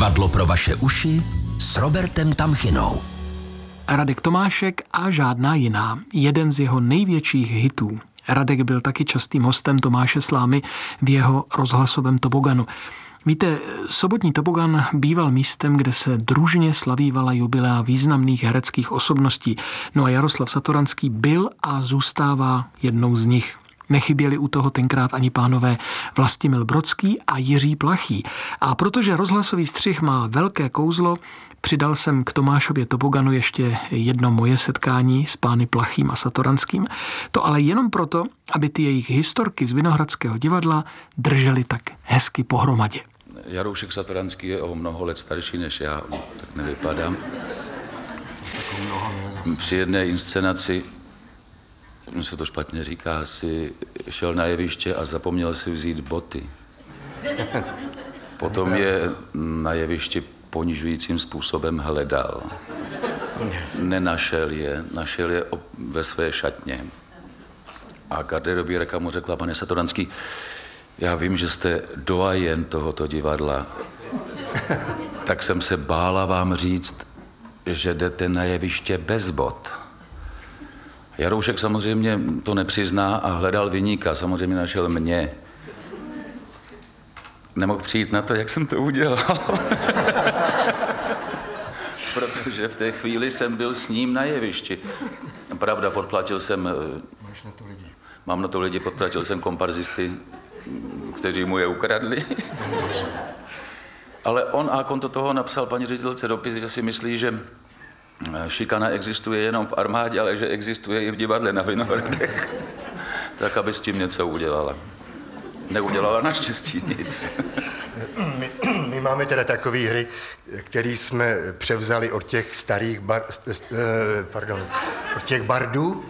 Divadlo pro vaše uši s Robertem Tamchinou. Radek Tomášek a žádná jiná. Jeden z jeho největších hitů. Radek byl taky častým hostem Tomáše Slámy v jeho rozhlasovém toboganu. Víte, sobotní tobogan býval místem, kde se družně slavívala jubilea významných hereckých osobností. No a Jaroslav Satoranský byl a zůstává jednou z nich. Nechyběli u toho tenkrát ani pánové Vlastimil Brodský a Jiří Plachý. A protože rozhlasový střih má velké kouzlo, přidal jsem k Tomášově toboganu ještě jedno moje setkání s pány Plachým a Satoranským. To ale jenom proto, aby ty jejich historky z Vinohradského divadla držely tak hezky pohromadě. Jaroušek Satoranský je o mnoho let starší než já, tak nevypadám. Při jedné inscenaci, se to špatně říká, si šel na jeviště a zapomněl si vzít boty. Potom je na jevišti ponižujícím způsobem hledal. Nenašel je, našel je ve své šatně. A garderobierka mu řekla: pane Satoranský, já vím, že jste doajen tohoto divadla, tak jsem se bála vám říct, že jdete na jeviště bez bot. Jaroušek samozřejmě to nepřizná a hledal viníka, samozřejmě našel mě. Nemohl přijít na to, jak jsem to udělal. Protože v té chvíli jsem byl s ním na jevišti. Pravda, podplatil jsem... Máš na to lidi? Mám na to lidi, podplatil jsem komparzisty, kteří mu je ukradli. Ale on a konto toho napsal paní ředitelce dopis, že si myslí, že šikana existuje jenom v armádě, ale že existuje i v divadle na Vinohradech. Tak, aby s tím něco udělala. Neudělala naštěstí nic. My máme teda takové hry, které jsme převzali od těch starých od těch bardů.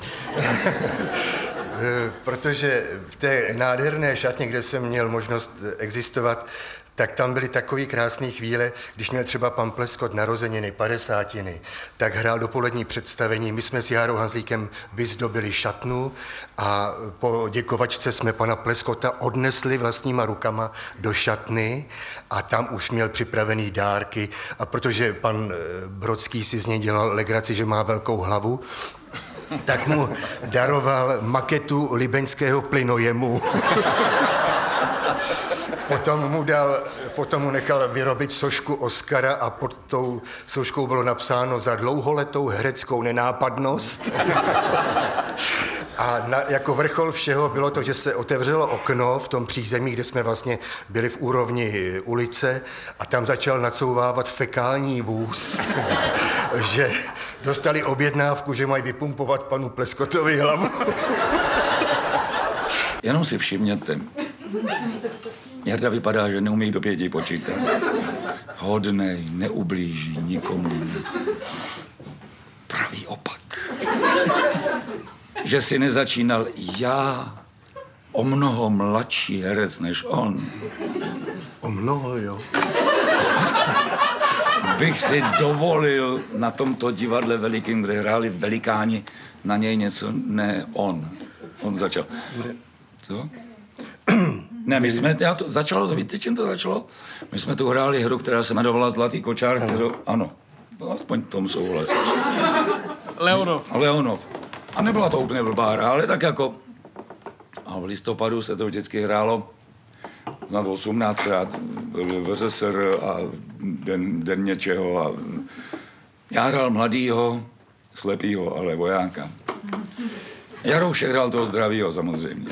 Protože v té nádherné šatně, kde jsem měl možnost existovat, tak tam byly takový krásné chvíle, když měl třeba pan Pleskot narozeniny, 50. tak hrál dopolední představení. My jsme s Járou Hanzlíkem vyzdobili šatnu a po děkovačce jsme pana Pleskota odnesli vlastníma rukama do šatny a tam už měl připravený dárky. A protože pan Brodský si z něj dělal legraci, že má velkou hlavu, tak mu daroval maketu libeňského plynojemu. Potom mu nechal vyrobit sošku Oscara a pod tou soškou bylo napsáno za dlouholetou hereckou nenápadnost. A jako vrchol všeho bylo to, že se otevřelo okno v tom přízemí, kde jsme vlastně byli v úrovni ulice a tam začal nacouvávat fekální vůz, že dostali objednávku, že mají vypumpovat panu Pleskotovi hlavu. Jenom si všimněte, Jarda vypadá, že neumí do 5 počítat. Hodnej, neublíží nikomu. Pravý opak. Že si nezačínal já, o mnoho mladší herec než on. O mnoho, jo. Bych si dovolil na tomto divadle velikým, kde hráli velikáni, na něj něco, ne on. On začal. Co? Ne, my jsme, víte, čím to začalo? My jsme tu hráli hru, která se jmenovala Zlatý kočár, kterou, ano, aspoň tomu souhlasíš. Leonov. A nebyla to úplně blbá hra, ale tak jako, a v listopadu se to vždycky hrálo snad 18krát, VZSR a den něčeho a já hrál mladýho, slepýho, ale vojáka. Jaroušek hrál toho zdravýho samozřejmě.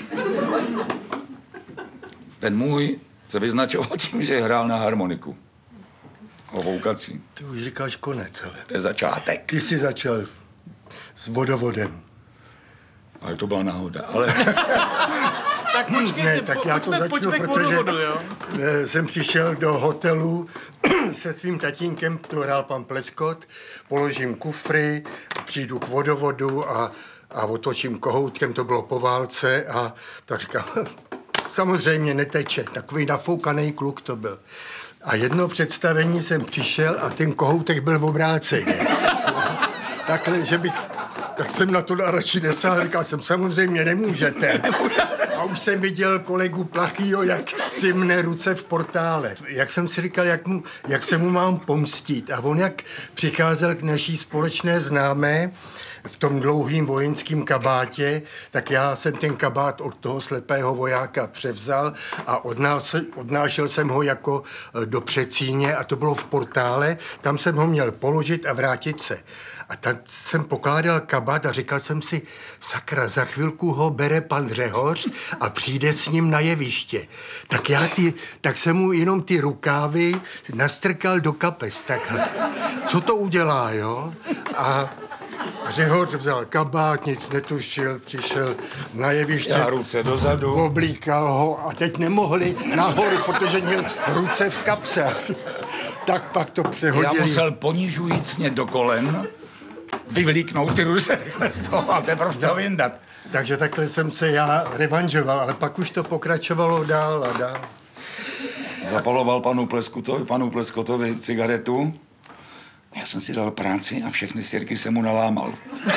Ten můj se vyznačoval tím, že hrál na harmoniku. Ovoukací. Ty už říkáš konec, ale. To je začátek. Ty jsi začal s vodovodem. Ale to byla náhoda, ale... Tak počkejte, ne, tak já to začnu, protože jsem přišel do hotelu se svým tatínkem, to hrál pan Pleskot, položím kufry, přijdu k vodovodu a otočím kohoutkem, to bylo po válce a tak říkám, samozřejmě neteče, takový nafoukaný kluk to byl. A jedno představení jsem přišel a ten kohoutek byl v obráceně. Takhle, že bych Tak jsem na to radši nesáhl, říkal jsem, samozřejmě nemůžete. A už jsem viděl kolegu Plachýho, jak si mne ruce v portále. Jak jsem si říkal, jak se mu mám pomstít. A on jak přicházel k naší společné známé v tom dlouhým vojenském kabátě, tak já jsem ten kabát od toho slepého vojáka převzal a odnášel jsem ho jako do předsíně a to bylo v portále, tam jsem ho měl položit a vrátit se. A tam jsem pokládal kabát a říkal jsem si, sakra, za chvilku ho bere pan Řehoř a přijde s ním na jeviště. Tak jsem mu jenom ty rukávy nastrkal do kapes takhle. Co to udělá, jo? A Řehoř vzal kabát, nic netušil, přišel na jeviště. Já ruce dozadu. Oblíkal ho a teď nemohli nahoru, protože měl ruce v kapsách. Tak pak to přehodili. Já musel ponižujícně do kolen vyvlíknout ty ruce z toho a teprve to vyndat. Takže takhle jsem se já revanžoval, ale pak už to pokračovalo dál a dál. Zapaloval panu Pleskotovi cigaretu. Já jsem si dal práci a všechny stěrky jsem mu nalámal.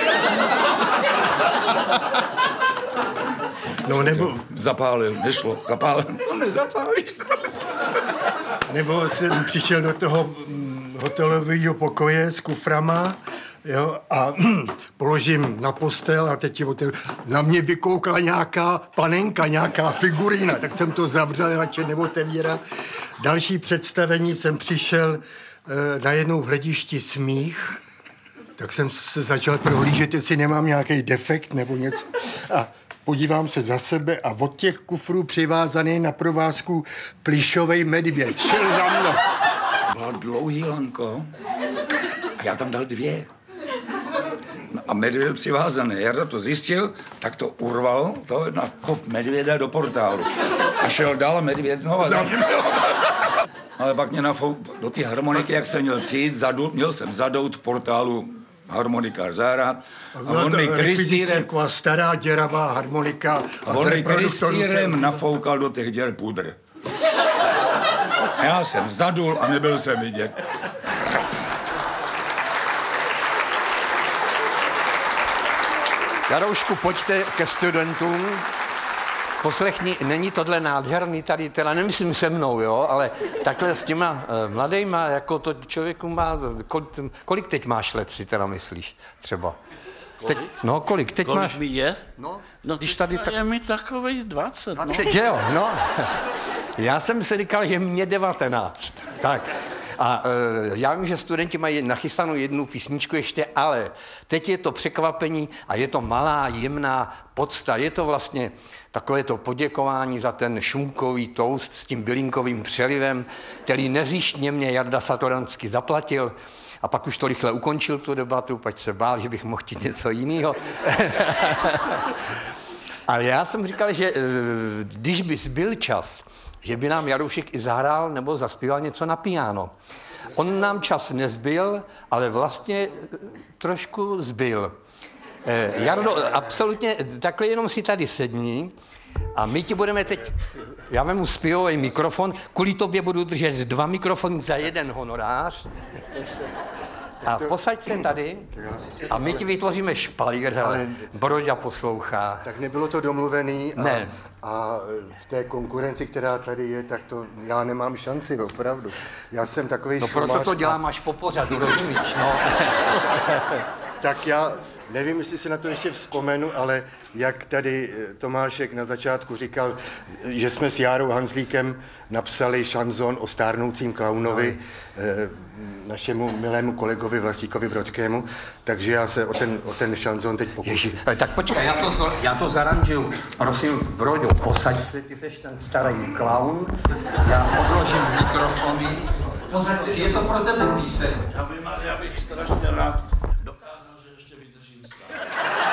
No nebo... Zapálil, nešlo, zapálil. No nezapálíš to. Nebo jsem přišel do toho hotelového pokoje s kuframa, jo, a položím na postel a teď na mě vykoukla nějaká panenka, nějaká figurína, tak jsem to zavřel, radši neotevíral. Další představení jsem přišel najednou v hledišti smích, tak jsem se začal prohlížet, jestli nemám nějaký defekt nebo něco. A podívám se za sebe a od těch kufrů přivázaný na provázku plyšovej medvěd šel za mnou. Byl dlouhý lanko a já tam dal 2. No a medvěd byl přivázaný. Jarda to zjistil, tak to urval, to na kop medvěda do portálu. A šel dál a medvěd znova za mnou. Ale pak mě do té harmoniky, jak jsem měl přijít, měl jsem zadout v portálu harmonikář zahrát. A on mi krystýrem... Taková stará děravá harmonika. A on mi krystýrem nafoukal do těch děr pudr. A já jsem zadul a nebyl jsem vidět. Jaroušku, pojďte ke studentům. Poslechni, není tohle nádherný tady, teda nemyslím se mnou, jo, ale takhle s těma mladejma, jako to člověku má, kolik teď máš let, si teda myslíš, třeba? Teď, no, kolik teď kolik máš? Mi je? No, když tady tak... Je mi takových 20, no. Že jo, no. Já jsem si říkal, že mě 19, tak. A já vím, že studenti mají nachystanou jednu písničku ještě, ale teď je to překvapení a je to malá, jemná podsta. Je to vlastně takové to poděkování za ten šunkový toast s tím bylinkovým přelivem, který nezištně mě Jarda Satoranský zaplatil. A pak už to rychle ukončil tu debatu, pač se bál, že bych mohl chtít něco jiného. A já jsem říkal, že když by byl čas, že by nám Jaroušek i zahrál nebo zaspíval něco na piano. On nám čas nezbyl, ale vlastně trošku zbyl. Jardo, absolutně, takhle jenom si tady sedni a my ti budeme teď, já vemu zpěvový mikrofon, kvůli tobě budu držet 2 mikrofony za 1 honorář. A posaď se tady a my ti vytvoříme špalír, ale Broďa poslouchá. Tak nebylo to domluvený Ne. A v té konkurenci, která tady je, tak to já nemám šanci, opravdu. Já jsem takový No proto to dělám až po pořadu, rozumíš, no. Tak já nevím, jestli si na to ještě vzpomenu, ale jak tady Tomášek na začátku říkal, že jsme s Járou Hanzlíkem napsali šanzon o stárnoucím klaunovi, našemu milému kolegovi Vlastíkovi Brodskému, takže já se o ten šanzon teď pokusím. Tak počkej, já to zaranžuju. Prosím, Broďo, posaď se, ty seš ten starý klaun, já odložím mikrofony. Posaď se, je to pro tebe píseň. Já bych strašně rád dokázal, že ještě vydržím stát.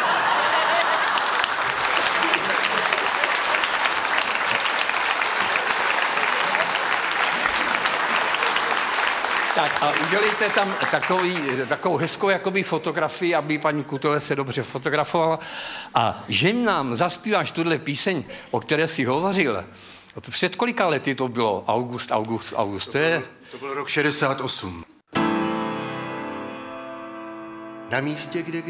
Tak a udělejte tam takovou hezkou jakoby fotografii, aby paní Kutové se dobře fotografovala. A že nám zaspíváš tuhle píseň, o které jsi hovořil, před kolika lety to bylo? August. To byl rok 68. Na místě, kde